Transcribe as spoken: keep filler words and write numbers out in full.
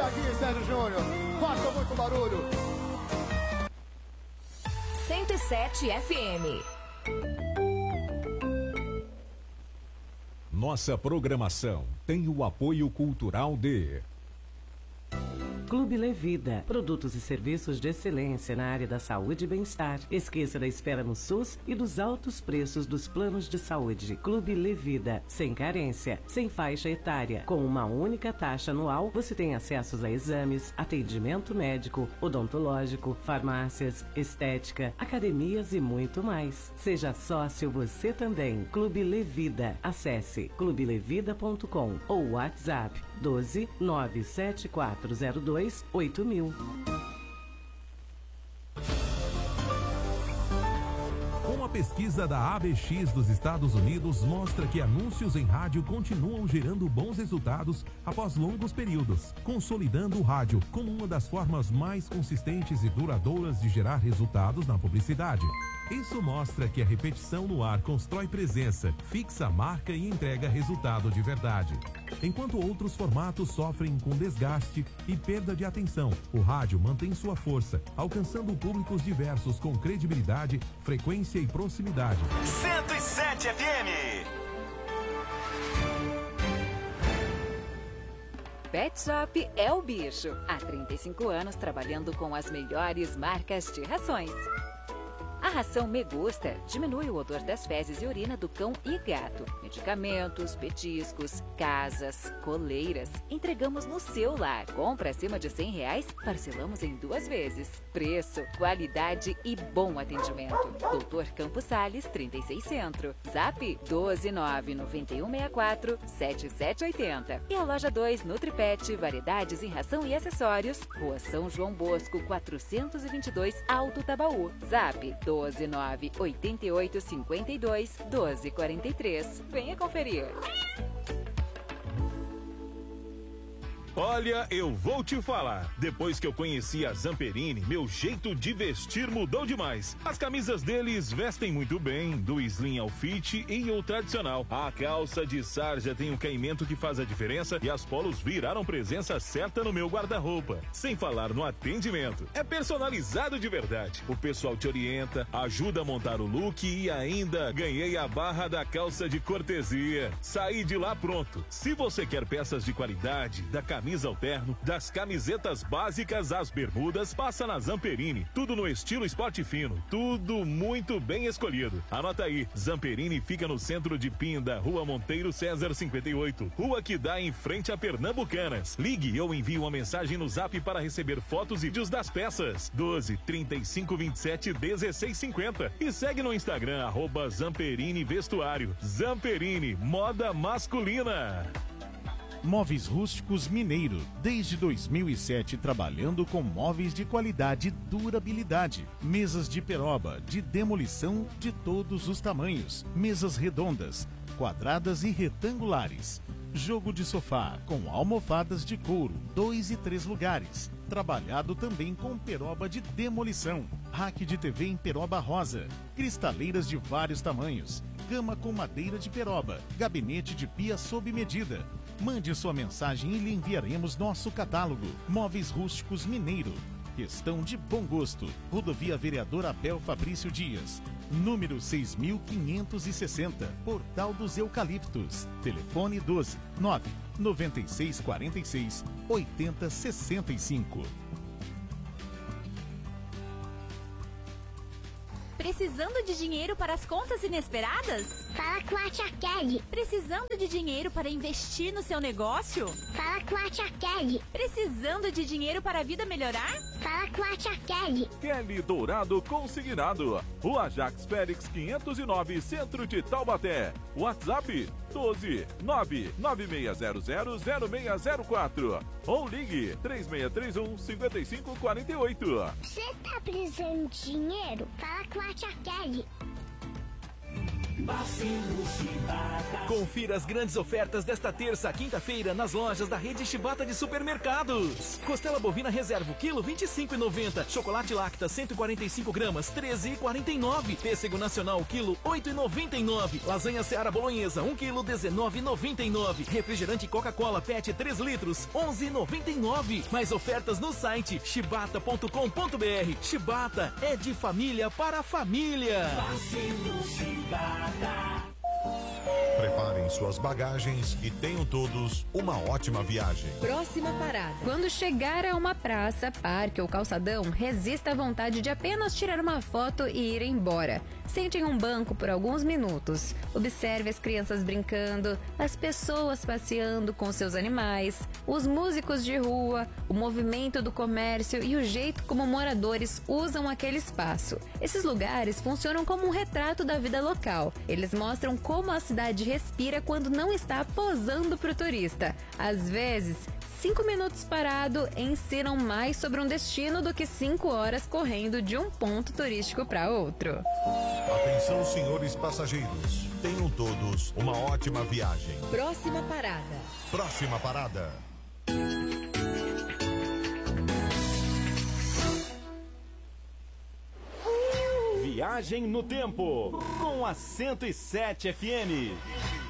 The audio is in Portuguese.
aqui, Sérgio Júnior. Faça muito barulho. cento e sete F M. Nossa programação tem o apoio cultural de Clube Levida, produtos e serviços de excelência na área da saúde e bem-estar. Esqueça da espera no SUS e dos altos preços dos planos de saúde. Clube Levida, sem carência, sem faixa etária. Com uma única taxa anual, você tem acessos a exames, atendimento médico, odontológico, farmácias, estética, academias e muito mais. Seja sócio você também. Clube Levida. Acesse clube levida ponto com ou WhatsApp doze nove sete quatro zero dois oito mil. Uma pesquisa da A B X dos Estados Unidos mostra que anúncios em rádio continuam gerando bons resultados após longos períodos, consolidando o rádio como uma das formas mais consistentes e duradouras de gerar resultados na publicidade. Isso mostra que a repetição no ar constrói presença, fixa a marca e entrega resultado de verdade. Enquanto outros formatos sofrem com desgaste e perda de atenção, o rádio mantém sua força, alcançando públicos diversos com credibilidade, frequência e proximidade. cento e sete F M. Pet Shop é o bicho. Há trinta e cinco anos trabalhando com as melhores marcas de rações. A ração Me Gusta diminui o odor das fezes e urina do cão e gato. Medicamentos, petiscos, casas, coleiras. Entregamos no seu lar. Compra acima de cem reais, parcelamos em duas vezes. Preço, qualidade e bom atendimento. Doutor Campos Sales, trinta e seis Centro. Zap doze nove nove um seis quatro sete sete oito zero. E a loja dois Nutripet, variedades em ração e acessórios. Rua São João Bosco, quatrocentos e vinte e dois, Alto Tabaú. Zap doze nove oito oito cinco dois doze quatro três. Venha conferir. Olha, eu vou te falar. Depois que eu conheci a Zamperini, meu jeito de vestir mudou demais. As camisas deles vestem muito bem, do slim ao fit e o tradicional. A calça de sarja tem um caimento que faz a diferença e as polos viraram presença certa no meu guarda-roupa. Sem falar no atendimento. É personalizado de verdade. O pessoal te orienta, ajuda a montar o look e ainda ganhei a barra da calça de cortesia. Saí de lá pronto. Se você quer peças de qualidade, da camisa camisa ao terno, das camisetas básicas às bermudas, passa na Zamperini. Tudo no estilo esporte fino, tudo muito bem escolhido. Anota aí, Zamperini fica no centro de Pinda, Rua Monteiro César cinquenta e oito, rua que dá em frente a Pernambucanas. Ligue ou envie uma mensagem no Zap para receber fotos e vídeos das peças. doze, trinta e cinco, vinte e sete, dezesseis, cinquenta. E segue no Instagram, arroba Zamperini Vestuário. Zamperini, moda masculina. Móveis Rústicos Mineiro, desde dois mil e sete trabalhando com móveis de qualidade e durabilidade. Mesas de peroba, de demolição de todos os tamanhos. Mesas redondas, quadradas e retangulares. Jogo de sofá com almofadas de couro, dois e três lugares. Trabalhado também com peroba de demolição. Rack de T V em peroba rosa. Cristaleiras de vários tamanhos. Cama com madeira de peroba. Gabinete de pia sob medida. Mande sua mensagem e lhe enviaremos nosso catálogo. Móveis Rústicos Mineiro. Questão de bom gosto. Rodovia Vereador Abel Fabrício Dias. Número seis mil quinhentos e sessenta. Portal dos Eucaliptos. Telefone doze, nove, noventa e seis, quarenta e seis, oitenta, sessenta e cinco. Precisando de dinheiro para as contas inesperadas? Fala com a tia Kelly. Precisando de dinheiro para investir no seu negócio? Fala com a tia Kelly. Precisando de dinheiro para a vida melhorar? Fala com a tia Kelly. Kelly Dourado Consignado. Rua Jacques Félix quinhentos e nove, Centro de Taubaté. WhatsApp doze, nove, nove seis zero zero, zero seis zero quatro. Ou ligue três seis três um, cinco cinco quatro oito. Você tá precisando de dinheiro? Fala com a tia Kelly. Vacilo Chibata. Confira as grandes ofertas desta terça, quinta-feira, nas lojas da rede Chibata de supermercados. Costela bovina reserva, quilo vinte e cinco reais e noventa centavos. Chocolate Lacta, cento e quarenta e cinco gramas, treze reais e quarenta e nove centavos. Pêssego nacional, quilo, oito reais e noventa e nove centavos. Lasanha Seara Bolonhesa, um quilo, dezenove reais e noventa e nove centavos. Refrigerante Coca-Cola Pet, três litros, onze reais e noventa e nove centavos. Mais ofertas no site chibata ponto com ponto br. Chibata é de família para família. Vacilo Chibata. Preparem suas bagagens e tenham todos uma ótima viagem. Próxima parada. Quando chegar a uma praça, parque ou calçadão, resista à vontade de apenas tirar uma foto e ir embora. Sente em um banco por alguns minutos. Observe as crianças brincando, as pessoas passeando com seus animais, os músicos de rua, o movimento do comércio e o jeito como moradores usam aquele espaço. Esses lugares funcionam como um retrato da vida local. Eles mostram como a cidade respira quando não está posando para o turista. Às vezes, cinco minutos parado ensinam mais sobre um destino do que cinco horas correndo de um ponto turístico para outro. Atenção, senhores passageiros. Tenham todos uma ótima viagem. Próxima parada. Próxima parada. Viagem no Tempo, com a cento e sete F M.